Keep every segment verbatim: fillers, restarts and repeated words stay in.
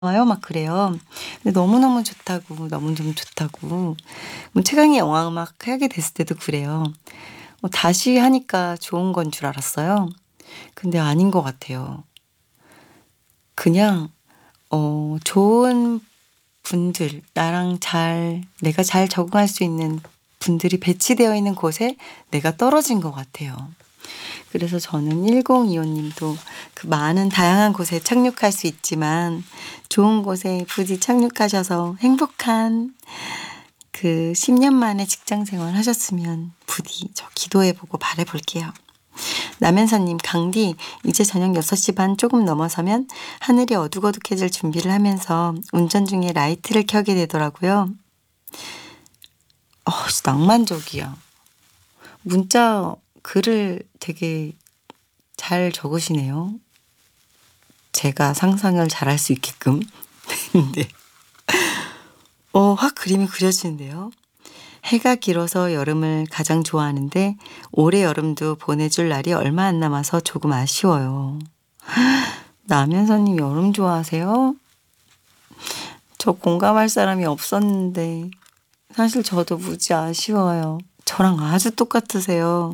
와요 막 그래요. 근데 너무너무 좋다고 너무너무 좋다고. 뭐 최강의 영화 음악 하게 됐을 때도 그래요. 뭐 다시 하니까 좋은 건 줄 알았어요. 근데 아닌 것 같아요. 그냥 어 좋은 분들 나랑 잘 내가 잘 적응할 수 있는 분들이 배치되어 있는 곳에 내가 떨어진 것 같아요. 그래서 저는 일공이오 님도 그 많은 다양한 곳에 착륙할 수 있지만 좋은 곳에 부디 착륙하셔서 행복한 그 십 년 만에 직장 생활 하셨으면 부디 저 기도해 보고 바래 볼게요. 남현서님, 강디, 이제 저녁 여섯 시 반 조금 넘어서면 하늘이 어둑어둑해질 준비를 하면서 운전 중에 라이트를 켜게 되더라고요. 어, 낭만적이야. 문자 글을 되게 잘 적으시네요. 제가 상상을 잘할 수 있게끔. 네. 어, 확 그림이 그려지는데요. 해가 길어서 여름을 가장 좋아하는데 올해 여름도 보내줄 날이 얼마 안 남아서 조금 아쉬워요. 남현서님 여름 좋아하세요? 저 공감할 사람이 없었는데 사실 저도 무지 아쉬워요. 저랑 아주 똑같으세요.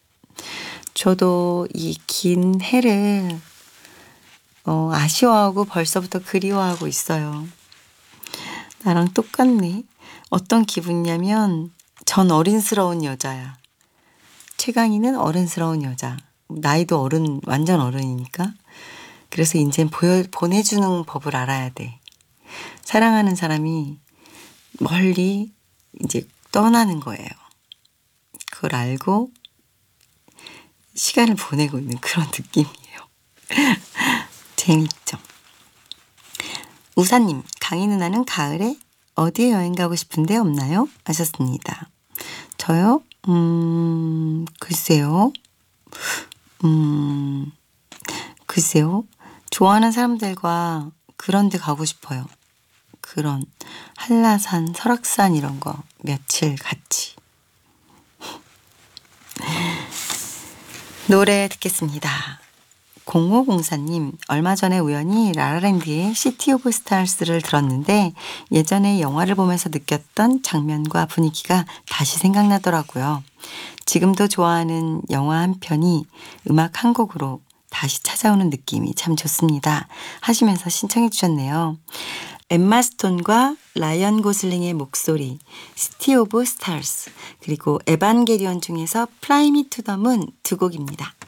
저도 이 긴 해를 어, 아쉬워하고 벌써부터 그리워하고 있어요. 나랑 똑같네. 어떤 기분이냐면 전 어린스러운 여자야. 최강희는 어른스러운 여자. 나이도 어른 완전 어른이니까. 그래서 이제 보여, 보내주는 법을 알아야 돼. 사랑하는 사람이 멀리 이제 떠나는 거예요. 그걸 알고 시간을 보내고 있는 그런 느낌이에요. 재밌죠? 우사님, 강희 누나는 가을에 어디에 여행 가고 싶은데 없나요? 하셨습니다. 저요? 음, 글쎄요. 음, 글쎄요. 좋아하는 사람들과 그런 데 가고 싶어요. 그런 한라산, 설악산 이런 거 며칠 같이. 노래 듣겠습니다. 공오공사님, 얼마 전에 우연히 라라랜드의 시티 오브 스타즈를 들었는데 예전에 영화를 보면서 느꼈던 장면과 분위기가 다시 생각나더라고요. 지금도 좋아하는 영화 한 편이 음악 한 곡으로 다시 찾아오는 느낌이 참 좋습니다. 하시면서 신청해 주셨네요. 엠마 스톤과 라이언 고슬링의 목소리, 시티 오브 스타즈, 그리고 에반게리온 중에서 플라이 미 투 더 문 두 곡입니다.